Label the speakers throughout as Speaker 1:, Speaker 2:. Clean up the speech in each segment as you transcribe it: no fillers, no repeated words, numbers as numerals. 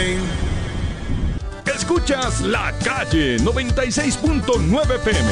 Speaker 1: morning. Escuchas La Calle 96.9 PM.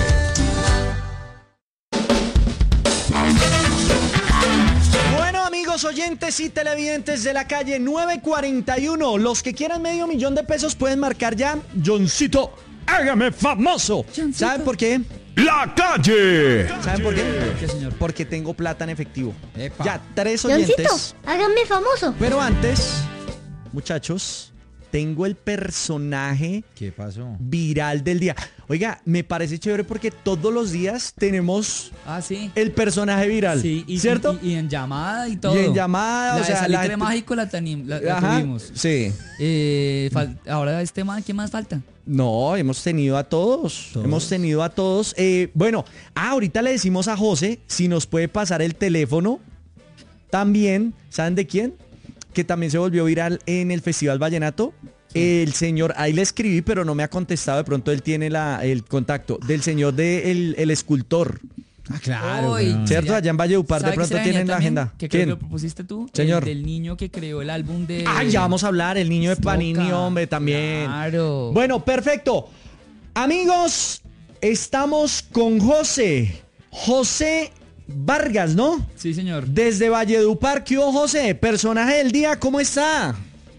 Speaker 2: Bueno, amigos oyentes y televidentes de La Calle 941, los que quieran $500,000 pueden marcar ya. Johncito, hágame famoso.
Speaker 3: Johncito.
Speaker 2: ¿Saben por qué?
Speaker 1: La Calle.
Speaker 2: ¿Saben por qué?
Speaker 3: ¿Qué, señor?
Speaker 2: Porque tengo plata en efectivo.
Speaker 3: Epa.
Speaker 2: Ya, 3
Speaker 4: Johncito,
Speaker 2: oyentes.
Speaker 4: háganme famoso.
Speaker 2: Pero antes, muchachos, tengo el personaje
Speaker 3: ¿Qué pasó?
Speaker 2: viral del día. Oiga, me parece chévere porque todos los días tenemos
Speaker 3: Ah, sí.
Speaker 2: el personaje viral,
Speaker 3: Sí,
Speaker 2: ¿cierto?
Speaker 3: Y en llamada y todo.
Speaker 2: Y en llamada,
Speaker 3: la
Speaker 2: o sea,
Speaker 3: de Salitre
Speaker 2: gente-
Speaker 3: Mágico la
Speaker 2: Ajá,
Speaker 3: tuvimos.
Speaker 2: sí.
Speaker 3: Ahora este man, ¿qué más falta?
Speaker 2: No, hemos tenido a todos. Hemos tenido a todos. Bueno, ahorita le decimos a José si nos puede pasar el teléfono. También, ¿saben de quién? Que también se volvió viral en el Festival Vallenato. El señor, ahí le escribí, pero no me ha contestado. De pronto él tiene el contacto del señor el escultor.
Speaker 3: Ah, claro.
Speaker 2: ¿Cierto? Allá en Valledupar de
Speaker 3: ¿Sabe qué
Speaker 2: pronto
Speaker 3: se venía
Speaker 2: tienen la
Speaker 3: también?
Speaker 2: agenda.
Speaker 3: Que creo
Speaker 2: ¿Quién?
Speaker 3: que propusiste tú.
Speaker 2: Señor.
Speaker 3: El del niño que creó el álbum de...
Speaker 2: Ay, ya vamos a hablar, el niño de Panini,
Speaker 3: Toca.
Speaker 2: hombre, también.
Speaker 3: Claro.
Speaker 2: Bueno, perfecto. Amigos, estamos con José Vargas, ¿no?
Speaker 3: Sí, señor.
Speaker 2: Desde Valledupar. ¿Qué hubo, José? Personaje del día, ¿cómo está?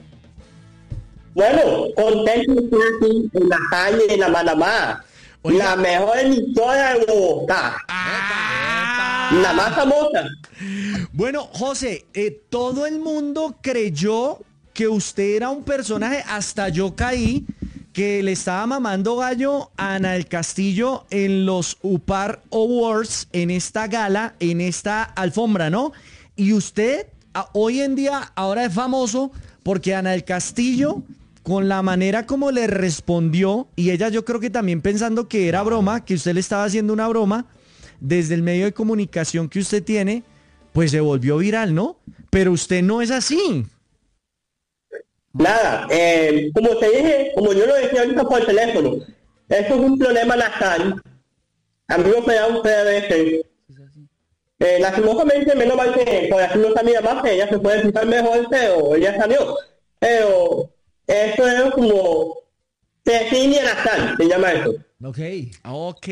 Speaker 5: Bueno, contento de estar aquí en la calle, en la Manamá.
Speaker 2: Oiga.
Speaker 5: La mejor emisora de Bogotá. La más famosa.
Speaker 2: Bueno, José, todo el mundo creyó que usted era un personaje, hasta yo caí, que le estaba mamando gallo a Ana del Castillo en los UPAR Awards, en esta gala, en esta alfombra, ¿no? Y usted hoy en día ahora es famoso porque Ana del Castillo, con la manera como le respondió, y ella yo creo que también pensando que era broma, que usted le estaba haciendo una broma, desde el medio de comunicación que usted tiene, pues se volvió viral, ¿no? Pero usted no es así.
Speaker 5: Nada, como te dije, como yo lo decía ahorita por teléfono, eso es un problema nasal. A mí me operaron 3 veces. Lastimosamente, menos mal que por aquí no está mi mamá, que ella se puede explicar mejor, pero ella salió. Pero eso es como tesinia nasal, se llama eso.
Speaker 2: Ok.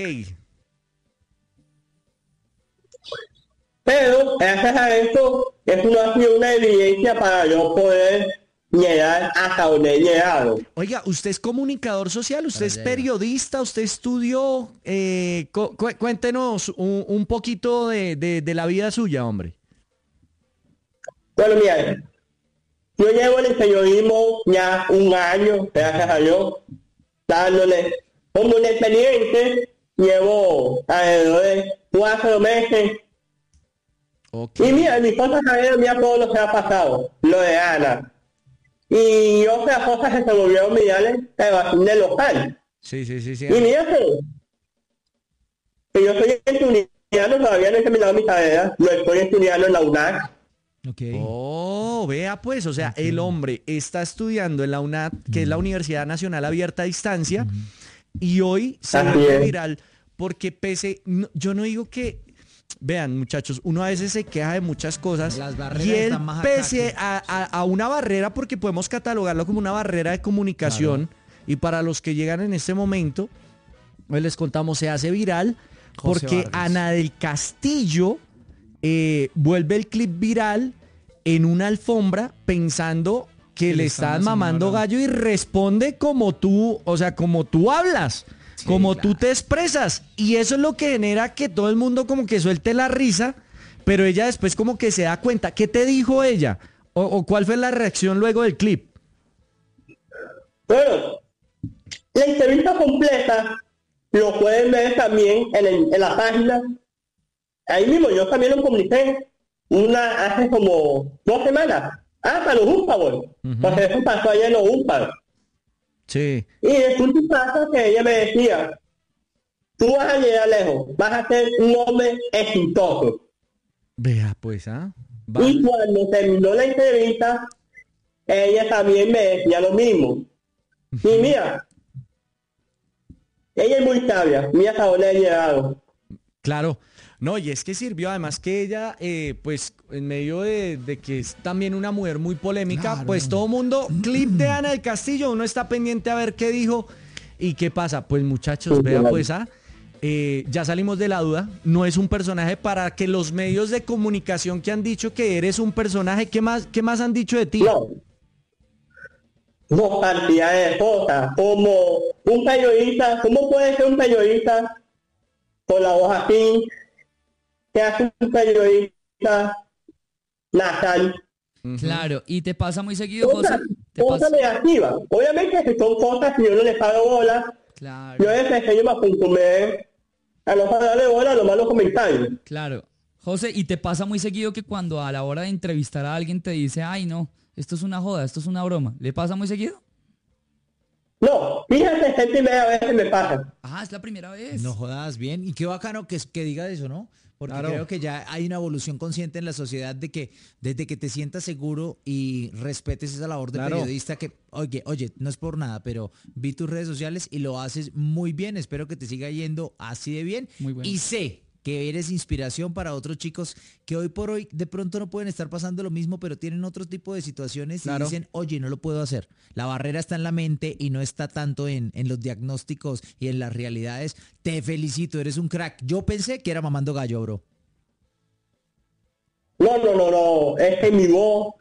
Speaker 5: Pero gracias a eso, eso no ha sido una evidencia para yo poder llegar hasta donde he llegado.
Speaker 2: Oiga, usted es comunicador social, usted es periodista, usted estudió, cuéntenos un poquito de la vida suya, hombre.
Speaker 5: Bueno, mira, yo llevo en el periodismo ya 1 año, gracias a Dios, dándole como independiente, llevo alrededor de 4 meses.
Speaker 2: Okay.
Speaker 5: Y mira, mis cosas saben, mira todo lo que ha pasado, lo de Ana. Y otras cosas que se volvieron virales, pero así de local.
Speaker 2: Sí.
Speaker 5: Y mira que yo soy estudiando, todavía no he terminado mi carrera, lo estoy estudiando en la UNAC.
Speaker 2: Oh, vea pues, o sea, el hombre está estudiando en la UNAD, que es la Universidad Nacional Abierta a Distancia, y hoy se
Speaker 5: Así
Speaker 2: vuelve
Speaker 5: es.
Speaker 2: viral porque yo no digo que, vean muchachos, uno a veces se queja de muchas cosas
Speaker 3: Las barreras
Speaker 2: y él
Speaker 3: están más acá
Speaker 2: pese
Speaker 3: que-
Speaker 2: a una barrera, porque podemos catalogarlo como una barrera de comunicación, y para los que llegan en este momento, pues les contamos, se hace viral
Speaker 3: José
Speaker 2: porque
Speaker 3: Vargas.
Speaker 2: Ana del Castillo vuelve el clip viral en una alfombra pensando que le están
Speaker 3: haciendo
Speaker 2: mamando
Speaker 3: una broma.
Speaker 2: gallo y responde como tú, o sea, como tú hablas, como tú te expresas. Y eso es lo que genera que todo el mundo como que suelte la risa, pero ella después como que se da cuenta. ¿Qué te dijo ella? ¿O cuál fue la reacción luego del clip?
Speaker 5: Bueno, la entrevista completa lo pueden ver también en la página. Ahí mismo yo también lo publiqué hace como 2 semanas. Para los UPAR, porque eso pasó allá en los UPAR.
Speaker 2: Sí.
Speaker 5: Y resulta y pasa que ella me decía, tú vas a llegar lejos, vas a ser un hombre exitoso.
Speaker 2: Vea pues, ¿ah?
Speaker 5: Y cuando terminó la entrevista, ella también me decía lo mismo. Y mira, ella es muy sabia, mira hasta dónde ha llegado.
Speaker 2: Claro. No, y es que sirvió además que ella, pues en medio de que es también una mujer muy polémica,
Speaker 4: Claro.
Speaker 2: pues todo mundo, clip de Ana del Castillo, uno está pendiente a ver qué dijo y qué pasa. Pues muchachos, vea pues, ya salimos de la duda, no es un personaje para que los medios de comunicación que han dicho que eres un personaje, qué más han dicho de ti?
Speaker 5: No, cantidad de cosas, como un periodista, ¿cómo puede ser un periodista con la voz así? ¿Qué hace un periodista nasal?
Speaker 3: Claro, y te pasa muy seguido, José.
Speaker 5: Cosas negativas. Obviamente que son cosas que yo no les pago bola.
Speaker 3: Claro.
Speaker 5: Yo desde pequeño me acostumbré a no pagarle bola a los malos comentarios.
Speaker 3: Claro. José, y te pasa muy seguido que cuando a la hora de entrevistar a alguien te dice, ay no, esto es una joda, esto es una broma. ¿Le pasa muy seguido?
Speaker 5: No, fíjate, es la primera vez que me pasa.
Speaker 3: Ah, es la primera vez.
Speaker 4: No jodas, bien. Y qué bacano que diga eso, ¿no? Porque
Speaker 2: Claro.
Speaker 4: creo que ya hay una evolución consciente en la sociedad de que desde que te sientas seguro y respetes esa labor de
Speaker 2: Claro.
Speaker 4: periodista que, oye, no es por nada, pero vi tus redes sociales y lo haces muy bien. Espero que te siga yendo así de bien.
Speaker 3: Muy bueno.
Speaker 4: Y sé que eres inspiración para otros chicos que hoy por hoy de pronto no pueden estar pasando lo mismo, pero tienen otro tipo de situaciones
Speaker 2: Claro.
Speaker 4: y dicen, oye, no lo puedo hacer. La barrera está en la mente y no está tanto en los diagnósticos y en las realidades. Te felicito, eres un crack. Yo pensé que era mamando gallo, bro.
Speaker 5: No, es que mi voz,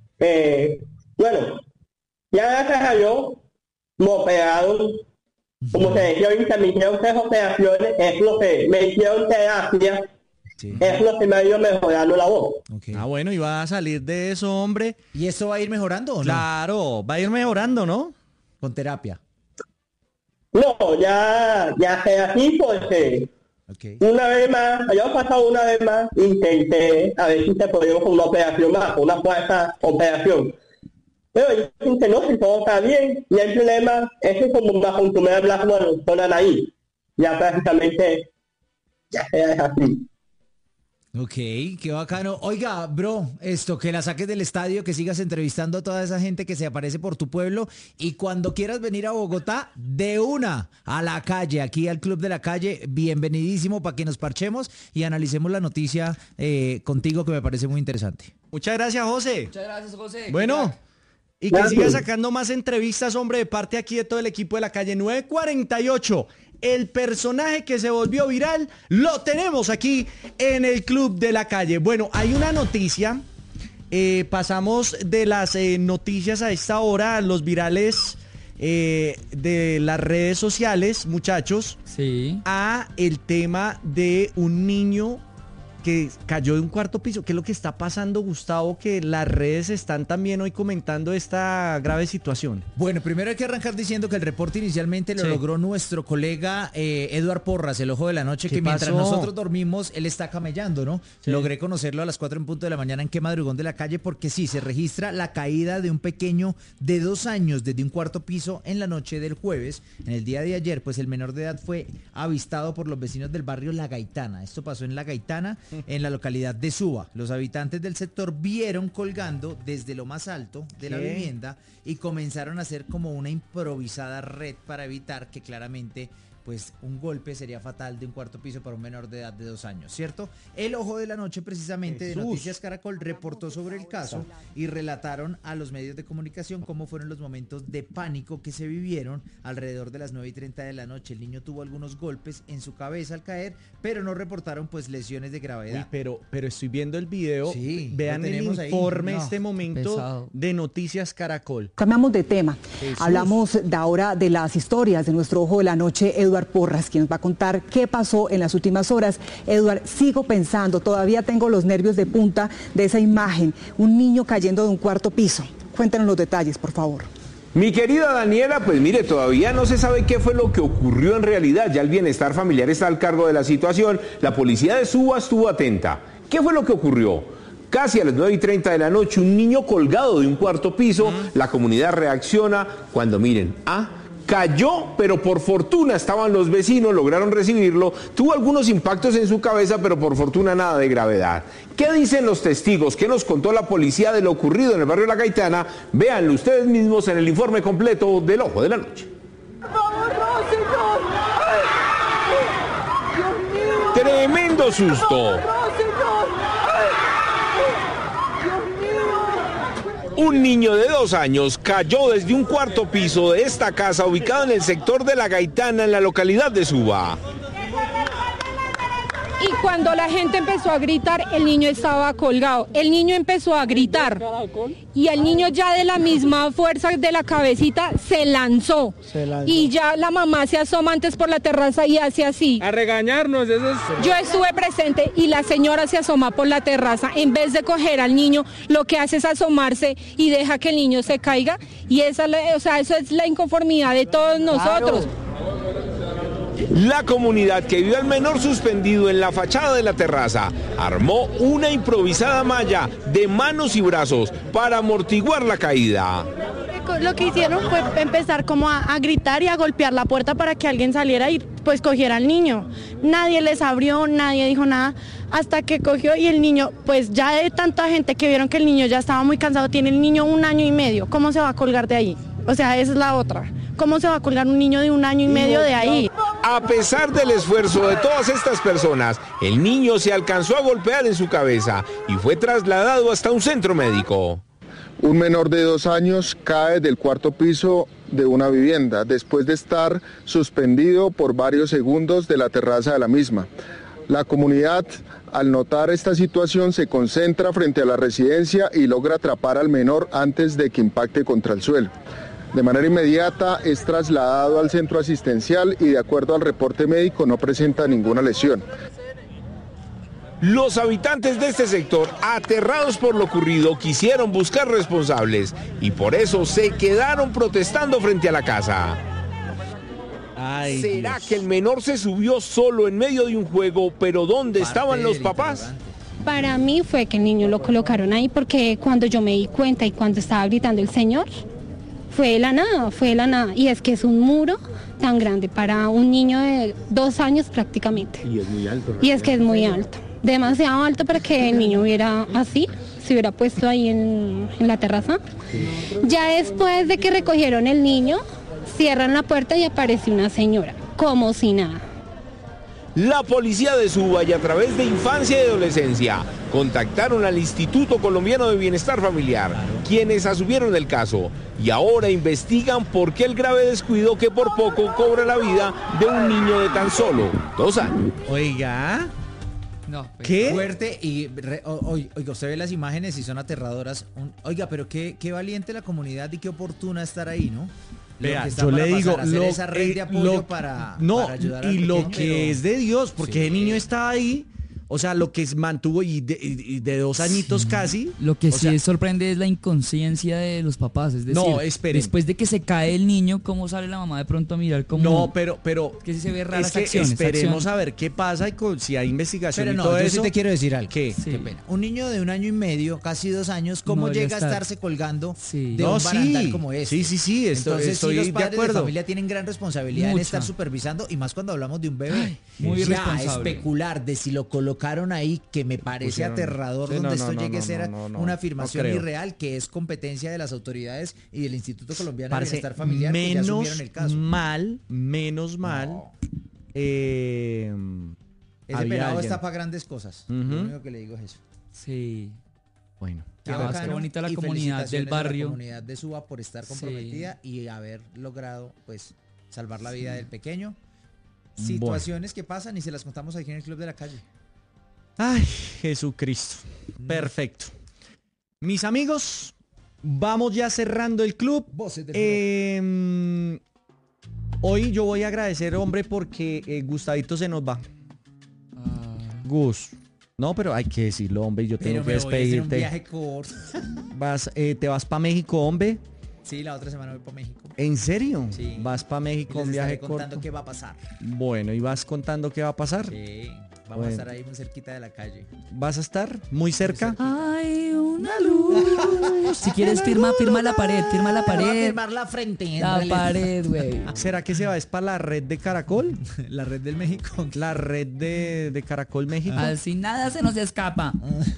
Speaker 5: bueno, ya gracias a Dios me operaron, como se decía ahorita, me hicieron 3 operaciones, es lo que me hicieron terapia,
Speaker 4: Sí.
Speaker 5: es lo que me ha ido mejorando la voz.
Speaker 4: Ok.
Speaker 2: Ah, bueno, y va a salir de eso, hombre.
Speaker 4: ¿Y esto va a ir mejorando o no?
Speaker 2: Claro, va a ir mejorando, ¿no?
Speaker 4: Con terapia.
Speaker 5: No, ya sé así porque
Speaker 4: Ok.
Speaker 5: una vez más, había pasado una vez más, intenté a ver si se podía con una operación más, una cuarta operación. Pero yo dije, no, si todo está bien, y el problema es que como me acostumbré a hablar con Anaí, ya prácticamente ya es así.
Speaker 4: Ok, qué bacano. Oiga, bro, que la saques del estadio, que sigas entrevistando a toda esa gente que se aparece por tu pueblo y cuando quieras venir a Bogotá, de una a la calle, aquí al Club de la Calle, bienvenidísimo para que nos parchemos y analicemos la noticia contigo que me parece muy interesante.
Speaker 2: Muchas gracias, José.
Speaker 3: Muchas gracias, José.
Speaker 2: Bueno, y que
Speaker 5: Gracias.
Speaker 2: siga sacando más entrevistas, hombre, de parte aquí de todo el equipo de la calle 948. El personaje que se volvió viral lo tenemos aquí en el Club de la Calle. Bueno, hay una noticia. Pasamos de las noticias a esta hora, los virales de las redes sociales, muchachos,
Speaker 3: Sí.
Speaker 2: a el tema de un niño que cayó de un cuarto piso. ¿Qué es lo que está pasando, Gustavo? Que las redes están también hoy comentando esta grave situación.
Speaker 4: Bueno, primero hay que arrancar diciendo que el reporte inicialmente lo
Speaker 2: Sí.
Speaker 4: logró nuestro colega Eduard Porras, el ojo de la noche,
Speaker 2: ¿Qué
Speaker 4: que mientras
Speaker 2: pasó?
Speaker 4: nosotros dormimos, él está camellando, ¿no?
Speaker 2: Sí.
Speaker 4: Logré conocerlo a las 4 en punto de la mañana en Qué Madrugón de la Calle, porque sí, se registra la caída de un pequeño de 2 años desde un cuarto piso en la noche del jueves. En el día de ayer, pues el menor de edad fue avistado por los vecinos del barrio La Gaitana. Esto pasó en La Gaitana, en la localidad de Suba. Los habitantes del sector vieron colgando desde lo más alto de la
Speaker 2: ¿Qué?
Speaker 4: vivienda y comenzaron a hacer como una improvisada red para evitar que claramente pues un golpe sería fatal de un cuarto piso para un menor de edad de 2 años, ¿cierto? El Ojo de la Noche precisamente
Speaker 2: Jesús.
Speaker 4: de Noticias Caracol reportó sobre el caso y relataron a los medios de comunicación cómo fueron los momentos de pánico que se vivieron alrededor de las 9:30 de la noche. El niño tuvo algunos golpes en su cabeza al caer, pero no reportaron pues lesiones de
Speaker 2: Uy,
Speaker 4: gravedad.
Speaker 2: pero estoy viendo el video.
Speaker 4: Sí,
Speaker 2: Vean
Speaker 4: lo
Speaker 2: el
Speaker 4: tenemos ahí.
Speaker 2: informe
Speaker 4: No,
Speaker 2: este momento
Speaker 3: pesado.
Speaker 2: de Noticias Caracol.
Speaker 6: Cambiamos de tema.
Speaker 2: Jesús.
Speaker 6: Hablamos de ahora de las historias de nuestro Ojo de la Noche, Eduard Porras, quien nos va a contar qué pasó en las últimas horas. Eduard, sigo pensando, todavía tengo los nervios de punta de esa imagen, un niño cayendo de un cuarto piso. Cuéntanos los detalles, por favor.
Speaker 7: Mi querida Daniela, pues mire, todavía no se sabe qué fue lo que ocurrió en realidad. Ya el bienestar familiar está al cargo de la situación. La policía de Suba estuvo atenta. ¿Qué fue lo que ocurrió? Casi a las 9:30 de la noche, un niño colgado de un cuarto piso. La comunidad reacciona cuando miren, cayó, pero por fortuna estaban los vecinos, lograron recibirlo. Tuvo algunos impactos en su cabeza, pero por fortuna nada de gravedad. ¿Qué dicen los testigos? ¿Qué nos contó la policía de lo ocurrido en el barrio La Gaitana? Véanlo ustedes mismos en el informe completo del Ojo de la Noche. Tremendo tremendo susto. Un niño de 2 años cayó desde un cuarto piso de esta casa ubicada en el sector de La Gaitana, en la localidad de Suba.
Speaker 8: Y cuando la gente empezó a gritar, el niño estaba colgado. El niño empezó a gritar y el niño ya de la misma fuerza de la cabecita se lanzó. Y ya la mamá se asoma antes por la terraza y hace así.
Speaker 9: A regañarnos, eso es...
Speaker 8: Yo estuve presente y la señora se asoma por la terraza. En vez de coger al niño, lo que hace es asomarse y deja que el niño se caiga. Y eso es la inconformidad de todos nosotros.
Speaker 7: La comunidad que vio al menor suspendido en la fachada de la terraza armó una improvisada malla de manos y brazos para amortiguar la caída.
Speaker 10: Lo que hicieron fue empezar como a gritar y a golpear la puerta para que alguien saliera y pues cogiera al niño. Nadie les abrió, nadie dijo nada, hasta que cogió y el niño, pues ya de tanta gente que vieron que el niño ya estaba muy cansado, tiene el niño 1 año y medio, ¿cómo se va a colgar de ahí? O sea, esa es la otra. ¿Cómo se va a colgar un niño de 1 año y medio de ahí?
Speaker 7: A pesar del esfuerzo de todas estas personas, el niño se alcanzó a golpear en su cabeza y fue trasladado hasta un centro médico.
Speaker 11: Un menor de 2 años cae del cuarto piso de una vivienda después de estar suspendido por varios segundos de la terraza de la misma. La comunidad, al notar esta situación, se concentra frente a la residencia y logra atrapar al menor antes de que impacte contra el suelo. De manera inmediata es trasladado al centro asistencial y de acuerdo al reporte médico no presenta ninguna lesión.
Speaker 7: Los habitantes de este sector, aterrados por lo ocurrido, quisieron buscar responsables y por eso se quedaron protestando frente a la casa.
Speaker 2: Ay,
Speaker 7: ¿Será
Speaker 2: Dios.
Speaker 7: que el menor se subió solo en medio de un juego, pero dónde estaban los papás?
Speaker 8: Para mí fue que el niño lo colocaron ahí porque cuando yo me di cuenta y cuando estaba gritando el señor, fue de la nada. Y es que es un muro tan grande para un niño de 2 años prácticamente.
Speaker 7: Y es muy alto.
Speaker 8: Y es que es muy alto, demasiado alto para que el niño hubiera así, se hubiera puesto ahí en la terraza. Ya después de que recogieron el niño, cierran la puerta y aparece una señora, como si nada.
Speaker 7: La policía de Suba y a través de Infancia y Adolescencia contactaron al Instituto Colombiano de Bienestar Familiar, quienes asumieron el caso y ahora investigan por qué el grave descuido que por poco cobra la vida de un niño de tan solo 2 años.
Speaker 2: Oiga,
Speaker 3: No, pues,
Speaker 2: ¿qué?
Speaker 4: Fuerte y oiga, usted ve las imágenes y son aterradoras. Oiga, pero qué valiente la comunidad y qué oportuna estar ahí, ¿no? Lo
Speaker 2: Vea,
Speaker 4: que está
Speaker 2: yo
Speaker 4: para
Speaker 2: le digo,
Speaker 4: pasar, hacer esa red de apoyo para ayudar al
Speaker 2: y lo
Speaker 4: pequeño,
Speaker 2: que
Speaker 4: pero-
Speaker 2: es de Dios, porque
Speaker 4: Sí.
Speaker 2: el niño está ahí, o sea, lo que mantuvo y de 2 añitos casi.
Speaker 3: Lo que
Speaker 2: o
Speaker 3: sí
Speaker 2: sea,
Speaker 3: sorprende es la inconsciencia de los papás. Es decir,
Speaker 2: No, esperen.
Speaker 3: después de que se cae el niño, ¿cómo sale la mamá de pronto a mirar cómo?
Speaker 2: No, pero
Speaker 3: que sí se ve raras
Speaker 2: es que
Speaker 3: acciones.
Speaker 2: esperemos
Speaker 3: acciones.
Speaker 2: a ver qué pasa y si hay investigación
Speaker 4: Pero
Speaker 2: y
Speaker 4: no,
Speaker 2: todo
Speaker 4: yo
Speaker 2: eso.
Speaker 4: sí te quiero decir algo.
Speaker 2: ¿Qué?
Speaker 3: Sí.
Speaker 4: Qué pena. Un niño de 1 año y medio, casi 2 años, ¿cómo
Speaker 3: No debería
Speaker 4: llega a
Speaker 3: estar.
Speaker 4: estarse colgando
Speaker 3: Sí.
Speaker 4: de
Speaker 2: No,
Speaker 4: un barandal
Speaker 2: sí.
Speaker 4: como este?
Speaker 2: Sí,
Speaker 4: Entonces
Speaker 2: estoy
Speaker 4: sí, los
Speaker 2: de
Speaker 4: padres de
Speaker 2: acuerdo.
Speaker 4: familia tienen gran responsabilidad en
Speaker 3: Mucha.
Speaker 4: estar supervisando y más cuando hablamos de un bebé.
Speaker 3: muy
Speaker 4: Ya,
Speaker 3: irresponsable.
Speaker 4: especular de si lo colocaron ahí, que me parece
Speaker 2: Pusieron-
Speaker 4: aterrador,
Speaker 2: Sí,
Speaker 4: donde
Speaker 2: no,
Speaker 4: esto
Speaker 2: no,
Speaker 4: llegue a
Speaker 2: no,
Speaker 4: ser
Speaker 2: no, no,
Speaker 4: una
Speaker 2: no
Speaker 4: afirmación
Speaker 2: creo.
Speaker 4: irreal que es competencia de las autoridades y del Instituto Colombiano de
Speaker 2: Parce,
Speaker 4: Bienestar Familiar que ya asumieron el caso.
Speaker 2: menos mal.
Speaker 4: No.
Speaker 2: Había
Speaker 4: Ese pelado
Speaker 2: alguien.
Speaker 4: está para grandes cosas.
Speaker 2: Ujú.
Speaker 4: Lo único que le digo es eso.
Speaker 3: Sí.
Speaker 2: Bueno.
Speaker 4: Qué
Speaker 3: Además,
Speaker 4: bacano,
Speaker 3: qué bonita la
Speaker 4: y
Speaker 3: comunidad
Speaker 4: felicitaciones
Speaker 3: del
Speaker 4: a la
Speaker 3: barrio.
Speaker 4: comunidad de Suba por estar comprometida y haber logrado pues salvar la vida del pequeño. Situaciones que pasan y se las contamos aquí en el Club de la Calle.
Speaker 2: Ay, Jesucristo. Perfecto. Mis amigos, vamos ya cerrando el club.
Speaker 4: Voces del
Speaker 2: Hoy yo voy a agradecer, hombre, porque Gustavito se nos va.
Speaker 3: Ah,
Speaker 2: Gus. No, pero hay que decirlo, hombre. Yo tengo que
Speaker 4: Pero me voy a hacer un
Speaker 2: despedirte.
Speaker 4: viaje corto.
Speaker 2: Te vas para México, hombre.
Speaker 4: Sí, la otra semana voy para México.
Speaker 2: ¿En serio?
Speaker 4: Sí.
Speaker 2: Vas para México,
Speaker 4: Y les
Speaker 2: un viaje
Speaker 4: estaré contando
Speaker 2: corto.
Speaker 4: qué va a pasar.
Speaker 2: Bueno, y vas contando qué va a pasar.
Speaker 4: Sí, vamos
Speaker 2: Bueno.
Speaker 4: a estar ahí muy cerquita de la calle.
Speaker 2: ¿Vas a estar muy cerca?
Speaker 3: Hay una luz. Si quieres, firma la pared, firma la
Speaker 4: Me voy a
Speaker 3: pared.
Speaker 4: firmar la frente. en
Speaker 3: La
Speaker 4: realidad.
Speaker 3: pared, güey.
Speaker 2: ¿Será que se va? ¿Es para la red de Caracol?
Speaker 4: La red del México.
Speaker 2: La red de Caracol México.
Speaker 3: Así nada se nos escapa.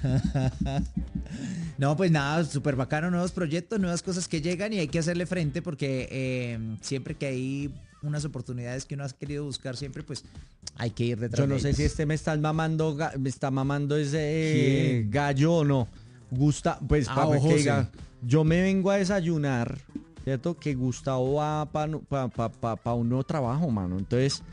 Speaker 4: No, pues nada, súper bacano, nuevos proyectos, nuevas cosas que llegan y hay que hacerle frente porque siempre que hay unas oportunidades que uno ha querido buscar siempre, pues hay que ir detrás.
Speaker 2: Yo no
Speaker 4: de
Speaker 2: sé
Speaker 4: ellas.
Speaker 2: si me está mamando ese gallo o no. Gusta, pues para que
Speaker 4: José.
Speaker 2: diga, yo me vengo a desayunar, ¿cierto? Que Gustavo va para un nuevo trabajo, mano. Entonces,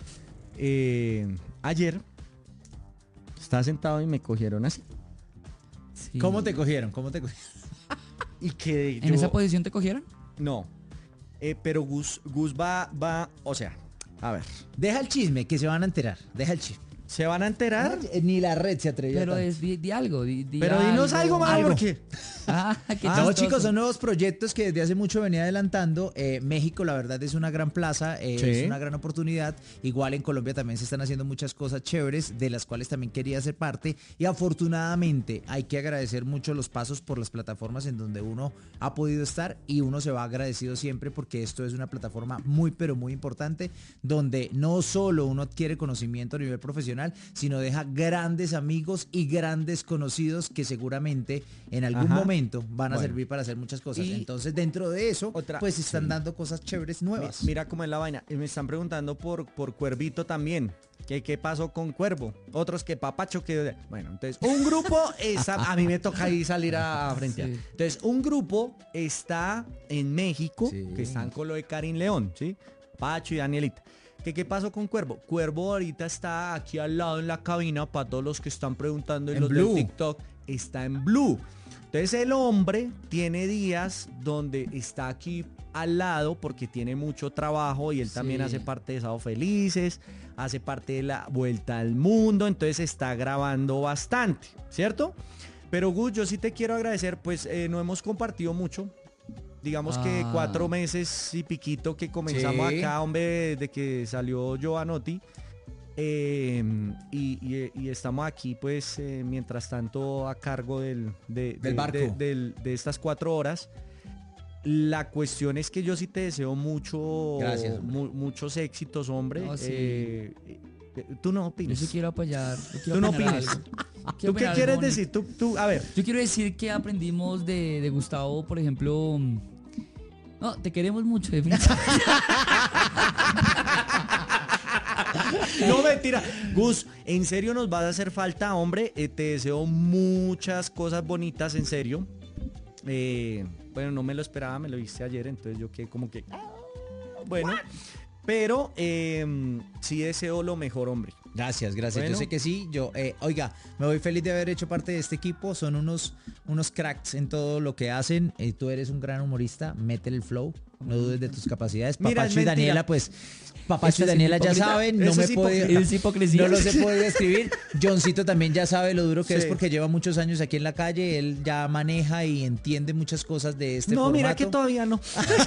Speaker 2: ayer estaba sentado y me cogieron así.
Speaker 3: Sí.
Speaker 4: ¿Cómo te cogieron?
Speaker 2: Y que
Speaker 3: ¿En esa posición te cogieron?
Speaker 2: No. Pero Gus va, o sea, a ver.
Speaker 4: Deja el chisme, que se van a enterar. Deja el chisme.
Speaker 2: ¿Se van a enterar?
Speaker 4: Ni la red se atrevió.
Speaker 3: Pero
Speaker 4: tanto.
Speaker 3: di algo.
Speaker 2: Pero dinos algo, mano,
Speaker 4: Algo.
Speaker 2: porque...
Speaker 3: Qué
Speaker 4: No,
Speaker 3: chistoso.
Speaker 4: chicos, son nuevos proyectos que desde hace mucho venía adelantando. México, la verdad, es una gran plaza,
Speaker 2: Sí.
Speaker 4: es una gran oportunidad. Igual en Colombia también se están haciendo muchas cosas chéveres, de las cuales también quería ser parte. Y afortunadamente hay que agradecer mucho los pasos por las plataformas en donde uno ha podido estar, y uno se va agradecido siempre porque esto es una plataforma muy, pero muy importante, donde no solo uno adquiere conocimiento a nivel profesional, sino deja grandes amigos y grandes conocidos que seguramente en algún
Speaker 2: Ajá.
Speaker 4: momento van a
Speaker 2: Bueno.
Speaker 4: servir para hacer muchas cosas.
Speaker 2: Y
Speaker 4: Entonces, dentro de eso, pues están
Speaker 2: sí.
Speaker 4: dando cosas chéveres nuevas.
Speaker 2: Mira cómo es la vaina. Y me están preguntando por Cuervito también. ¿Qué pasó con Cuervo? Otros que Papacho, que... Bueno, entonces, un grupo está... A mí me toca ahí salir a frente.
Speaker 3: Sí.
Speaker 2: Entonces, un grupo está en México,
Speaker 4: Sí.
Speaker 2: que están con lo de Karin León, ¿sí? Pacho y Danielita. ¿Qué pasó con Cuervo? Cuervo ahorita está aquí al lado en la cabina, para todos los que están preguntando, y
Speaker 4: En
Speaker 2: los
Speaker 4: Blue.
Speaker 2: del TikTok, está en Blue. Entonces el hombre tiene días donde está aquí al lado porque tiene mucho trabajo, y él también
Speaker 3: Sí.
Speaker 2: hace parte de Sábado Felices, hace parte de la Vuelta al Mundo, entonces está grabando bastante, ¿cierto? Pero Gus, yo sí te quiero agradecer, pues no hemos compartido mucho. Digamos que 4 meses y piquito que comenzamos
Speaker 4: Sí.
Speaker 2: acá, hombre, de que salió Giovanotti. Y estamos aquí, pues, mientras tanto, a cargo del
Speaker 4: barco.
Speaker 2: de estas 4 horas. La cuestión es que yo sí te deseo
Speaker 4: Gracias, hombre.
Speaker 2: muchos éxitos, hombre.
Speaker 3: No, sí.
Speaker 2: Tú no
Speaker 3: Yo
Speaker 2: opines.
Speaker 3: sí quiero apoyar. yo quiero
Speaker 2: Tú no
Speaker 3: opinar
Speaker 2: opines.
Speaker 3: algo.
Speaker 2: ¿Tú
Speaker 3: Quiero
Speaker 2: qué
Speaker 3: opinar
Speaker 2: quieres
Speaker 3: algo
Speaker 2: decir? A ver.
Speaker 3: Yo quiero decir que aprendimos de Gustavo, por ejemplo. No, te queremos mucho, definitivamente.
Speaker 2: No, mentira. Gus, en serio nos vas a hacer falta, hombre. Te deseo muchas cosas bonitas, en serio. Bueno, no me lo esperaba, me lo viste ayer, entonces yo quedé como que... Bueno, pero sí deseo lo mejor, hombre.
Speaker 4: Gracias.
Speaker 2: Bueno.
Speaker 4: Yo sé que sí. Oiga, me voy feliz de haber hecho parte de este equipo. Son unos cracks en todo lo que hacen. Tú eres un gran humorista. Métele el flow. No dudes de tus capacidades.
Speaker 2: Mira,
Speaker 4: Papacho
Speaker 2: es
Speaker 4: y Daniela,
Speaker 2: mentira.
Speaker 4: pues... Papacho y
Speaker 3: Esta es
Speaker 4: Daniela ya
Speaker 3: hipócrita.
Speaker 4: saben, no
Speaker 2: Eso
Speaker 4: me
Speaker 2: es
Speaker 4: puede,
Speaker 3: Es hipocresía.
Speaker 4: no los he podido escribir. Johncito también ya sabe lo duro que es
Speaker 2: Sí.
Speaker 4: porque lleva muchos años aquí en la calle. Él ya maneja y entiende muchas cosas de este
Speaker 2: No,
Speaker 4: formato.
Speaker 2: mira que todavía no.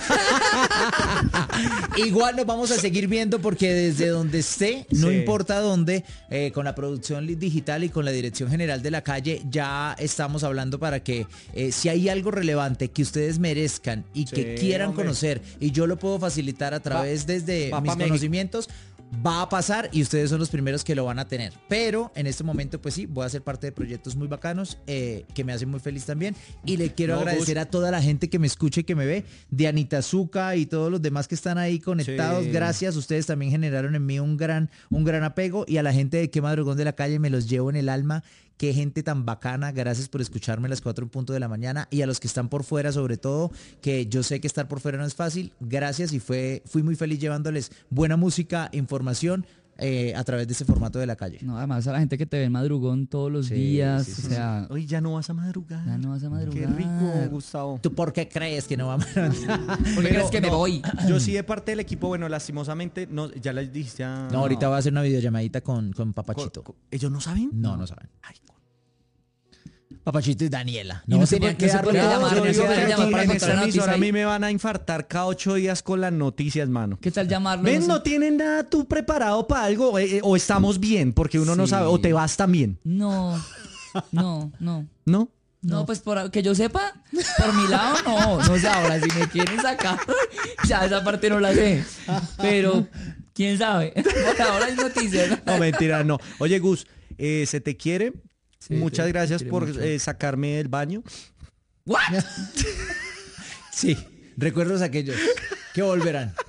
Speaker 4: Igual nos vamos a seguir viendo porque desde donde esté, no
Speaker 2: Sí.
Speaker 4: importa dónde, con la producción digital y con la dirección general de la calle, ya estamos hablando para que si hay algo relevante que ustedes merezcan y que
Speaker 2: Sí,
Speaker 4: quieran
Speaker 2: hombre.
Speaker 4: conocer, y yo lo puedo facilitar a través desde
Speaker 2: va
Speaker 4: mis
Speaker 2: pa' México.
Speaker 4: conocimientos, va a pasar y ustedes son los primeros que lo van a tener. Pero en este momento, pues sí, voy a ser parte de proyectos muy bacanos que me hacen muy feliz también. Y le quiero
Speaker 2: No,
Speaker 4: agradecer a toda la gente que me escucha y que me ve, de Anita Zucca y todos los demás que están ahí conectados.
Speaker 2: Sí.
Speaker 4: Gracias, ustedes también generaron en mí un gran apego, y a la gente de Qué Madrugón de la Calle me los llevo en el alma. Qué gente tan bacana, gracias por escucharme a las 4 en punto de la mañana, y a los que están por fuera sobre todo, que yo sé que estar por fuera no es fácil, gracias, y fui muy feliz llevándoles buena música, información a través de ese formato de la calle.
Speaker 3: No, además a la gente que te ve en madrugón todos los
Speaker 4: Sí,
Speaker 3: días,
Speaker 4: sí, sí,
Speaker 3: o sea,
Speaker 2: Hoy ya no vas a madrugar.
Speaker 3: ya no vas a
Speaker 2: Qué
Speaker 3: madrugar.
Speaker 2: rico, Gustavo.
Speaker 4: ¿Tú por qué crees que no vamos a
Speaker 3: ¿Por qué crees que me voy?
Speaker 2: Yo sí de parte del equipo, bueno, lastimosamente, no, ya les dije.
Speaker 4: No, ahorita voy a hacer una videollamadita con Papachito.
Speaker 2: ¿Ellos no saben?
Speaker 4: No saben.
Speaker 2: Ay,
Speaker 4: Papachito y Daniela.
Speaker 3: Y no se
Speaker 4: tenían
Speaker 3: puede- no se puede
Speaker 4: darle
Speaker 3: llamar,
Speaker 4: todo,
Speaker 3: no se
Speaker 4: yo
Speaker 3: puede
Speaker 4: digo que
Speaker 3: llamar
Speaker 4: aquí
Speaker 3: para
Speaker 2: en
Speaker 3: contar
Speaker 2: esta
Speaker 3: la noticia
Speaker 2: emisora a
Speaker 3: ahí.
Speaker 2: mí me van a infartar cada 8 días con las noticias, mano.
Speaker 3: ¿Qué tal llamarlo?
Speaker 2: ¿Ven?
Speaker 3: sé?
Speaker 2: ¿No tienen nada tú preparado para algo? O estamos bien, porque uno no
Speaker 3: Sí.
Speaker 2: sabe, o te vas también,
Speaker 3: No.
Speaker 2: ¿no?
Speaker 3: No, pues que yo sepa, por mi lado no sé, ahora si me quieren sacar, ya esa parte no la sé, pero quién sabe, por ahora hay noticias.
Speaker 2: No, mentira, no. Oye, Gus, se te quiere.
Speaker 3: Sí,
Speaker 2: Muchas
Speaker 3: te
Speaker 2: gracias
Speaker 3: quiere
Speaker 2: por
Speaker 3: mucho.
Speaker 2: sacarme del baño.
Speaker 3: ¿What?
Speaker 4: Sí, recuerdos aquellos que volverán.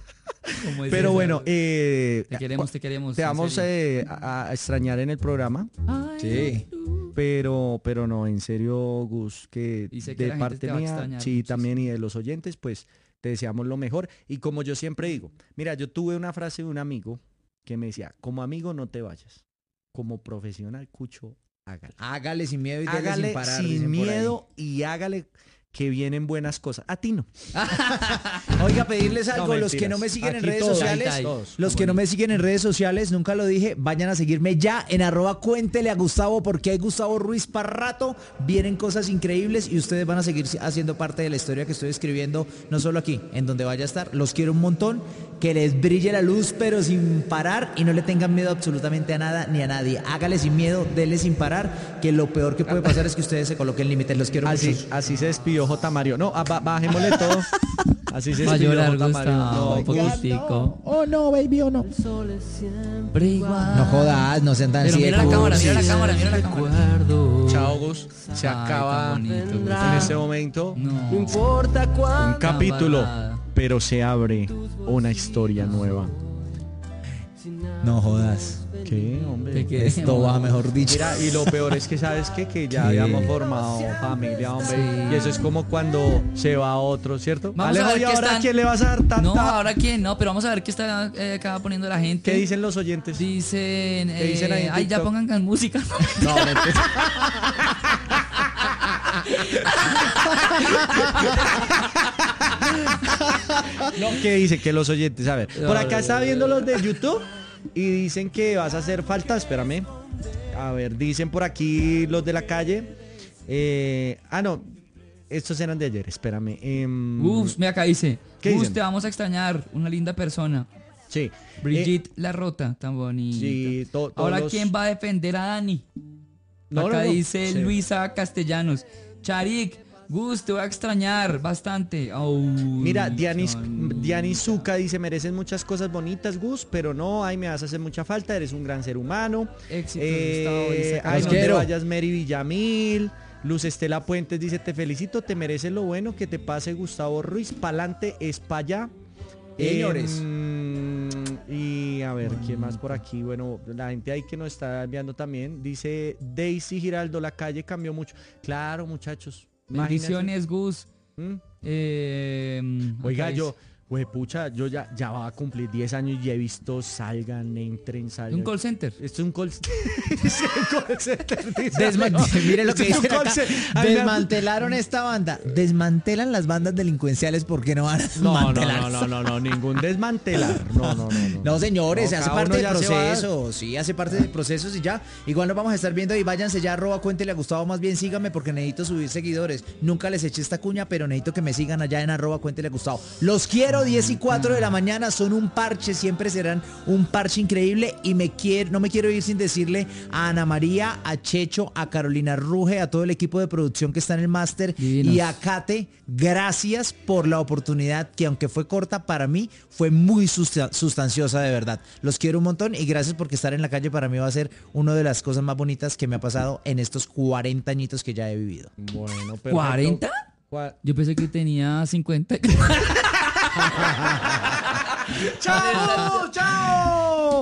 Speaker 3: ¿Cómo es
Speaker 2: Pero
Speaker 3: eso?
Speaker 2: bueno,
Speaker 3: te queremos.
Speaker 2: te
Speaker 3: en
Speaker 2: vamos
Speaker 3: serio.
Speaker 2: a extrañar en el programa.
Speaker 4: Sí.
Speaker 2: Pero no, en serio, Gus, que
Speaker 3: Y sé que
Speaker 2: de
Speaker 3: la gente
Speaker 2: parte
Speaker 3: te va a
Speaker 2: mía,
Speaker 3: extrañar
Speaker 2: sí,
Speaker 3: muchísimo.
Speaker 2: también, y de los oyentes, pues te deseamos lo mejor. Y como yo siempre digo, mira, yo tuve una frase de un amigo que me decía, como amigo no te vayas, como profesional, Cucho, hágale.
Speaker 4: Hágale sin miedo y dele
Speaker 2: Hágale
Speaker 4: sin parar.
Speaker 2: sin
Speaker 4: dicen por ahí.
Speaker 2: miedo y hágale que vienen buenas cosas. A ti no.
Speaker 4: Oiga, pedirles algo,
Speaker 2: No,
Speaker 4: los que no me
Speaker 2: mentiras.
Speaker 4: siguen en
Speaker 2: Aquí
Speaker 4: redes
Speaker 2: todos,
Speaker 4: sociales,
Speaker 3: ahí,
Speaker 2: todos.
Speaker 4: los que no me siguen en redes sociales, nunca lo dije, vayan a seguirme ya en @cuéntele a Gustavo, porque hay Gustavo Ruiz para rato, vienen cosas increíbles y ustedes van a seguir haciendo parte de la historia que estoy escribiendo, no solo aquí, en donde vaya a estar. Los quiero un montón, que les brille la luz, pero sin parar, y no le tengan miedo absolutamente a nada ni a nadie. Hágale sin miedo, dele sin parar, que lo peor que puede pasar es que ustedes se coloquen límites. Los quiero mucho.
Speaker 2: Así se despidió J. Mario. No, bajémosle todo. Así se
Speaker 3: Va a
Speaker 2: despidió
Speaker 3: llorar
Speaker 2: J. Mario.
Speaker 3: Gustavo,
Speaker 2: No,
Speaker 3: poquitico.
Speaker 4: Oh no, baby, oh no.
Speaker 3: Siempre igual.
Speaker 4: No jodas, no sean tan
Speaker 3: Pero mira la
Speaker 4: ciegos.
Speaker 3: cámara, mira la cámara, mira la cámara.
Speaker 2: Chao, Gus. Se
Speaker 3: Ay,
Speaker 2: acaba
Speaker 3: tan bonito, Gus.
Speaker 2: en este momento
Speaker 3: No.
Speaker 2: un capítulo,
Speaker 3: Embarrada.
Speaker 2: pero se abre una historia nueva.
Speaker 4: No jodas.
Speaker 2: ¿Qué, hombre?
Speaker 3: Te queremos.
Speaker 4: Esto va, mejor dicho.
Speaker 2: Mira, y lo peor es que, ¿sabes qué? Que ya
Speaker 4: ¿Qué?
Speaker 2: habíamos formado familia, hombre.
Speaker 3: Sí.
Speaker 2: Y eso es como cuando se va otro, ¿cierto?
Speaker 3: Vamos a ver
Speaker 2: ¿y
Speaker 3: qué
Speaker 2: ahora
Speaker 3: están-
Speaker 2: quién le vas a dar tanta?
Speaker 3: No, ahora quién, no, pero vamos a ver qué está acá poniendo la gente.
Speaker 2: ¿Qué dicen los oyentes?
Speaker 3: Dicen,
Speaker 2: ¿Qué dicen ahí en
Speaker 3: ay, ya
Speaker 2: TikTok?
Speaker 3: pongan música.
Speaker 2: No, mentira. No, ¿qué dice? Que los oyentes, a ver. Por acá está viendo los de YouTube y dicen que vas a hacer falta, espérame. A ver, dicen por aquí los de la calle. No, estos eran de ayer, espérame.
Speaker 3: Uf, mira acá dice,
Speaker 2: ¿Qué
Speaker 3: Gus,
Speaker 2: dicen?
Speaker 3: te vamos a extrañar, una linda persona.
Speaker 2: Sí.
Speaker 3: Brigitte La Rota, tan bonita.
Speaker 2: Sí,
Speaker 3: Ahora,
Speaker 2: todos-
Speaker 3: ¿quién va a defender a Dani?
Speaker 2: No,
Speaker 3: Acá
Speaker 2: no, no.
Speaker 3: dice
Speaker 2: Sí.
Speaker 3: Luisa Castellanos. Charik, Gus, te voy a extrañar bastante.
Speaker 2: Mira, Diani Zucca dice, mereces muchas cosas bonitas, Gus, pero no, ay, me vas a hacer mucha falta, eres un gran ser humano.
Speaker 3: Éxito, Gustavo, dice acá.
Speaker 2: Ay,
Speaker 4: Los
Speaker 2: no te
Speaker 4: quiero.
Speaker 2: vayas, Mary Villamil. Luz Estela Puentes dice, te felicito, te mereces lo bueno, que te pase Gustavo Ruiz, pa'lante es pa' allá.
Speaker 4: Señores.
Speaker 2: Y a ver, ¿quién más por aquí? Bueno, la gente ahí que nos está enviando también, dice Daisy Giraldo, la calle cambió mucho. Claro, muchachos. imagínense.
Speaker 3: Bendiciones, Gus.
Speaker 2: ¿Mm? Oiga,
Speaker 3: Acá
Speaker 2: yo, pucha, yo ya va a cumplir 10 años y he visto salgan, entren,
Speaker 3: dice,
Speaker 2: salgan.
Speaker 3: un call center.
Speaker 2: Esto es un call, sí, un call center. dice.
Speaker 4: Mire lo
Speaker 2: Esto
Speaker 4: que
Speaker 2: es un
Speaker 4: dicen
Speaker 2: call
Speaker 4: acá.
Speaker 2: center. Ay, me-
Speaker 4: Desmantelaron esta banda. Desmantelan las bandas delincuenciales porque no van a
Speaker 2: No,
Speaker 4: desmantelar.
Speaker 2: no, ningún desmantelar. No.
Speaker 4: No, señores,
Speaker 2: No,
Speaker 4: hace
Speaker 2: cada
Speaker 4: parte
Speaker 2: uno
Speaker 4: del
Speaker 2: ya se va.
Speaker 4: proceso. Sí, hace parte del proceso y ya. Igual nos vamos a estar viendo y váyanse ya, @cuéntele a Gustavo, más bien síganme porque necesito subir seguidores. Nunca les eché esta cuña, pero necesito que me sigan allá en @cuéntele a Gustavo. Los quiero, 10 y 4 de la mañana, son un parche, siempre serán un parche increíble y no me quiero ir sin decirle a Ana María, a Checho, a Carolina Ruge, a todo el equipo de producción que está en el máster
Speaker 3: Divinos.
Speaker 4: y a Kate, gracias por la oportunidad que aunque fue corta para mí, fue muy sustanciosa de verdad. Los quiero un montón y gracias porque estar en la calle para mí va a ser una de las cosas más bonitas que me ha pasado en estos 40 añitos que ya he vivido.
Speaker 2: Bueno, perfecto.
Speaker 3: ¿40? Yo pensé que tenía 50.
Speaker 2: ¡Chao! ¡Chao!